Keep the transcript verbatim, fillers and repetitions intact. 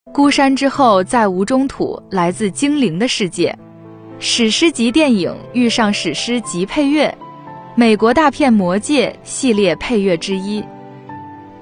孤山之后再无中土，来自精灵的世界。史诗级电影遇上史诗级配乐，美国大片《魔戒》系列配乐之一。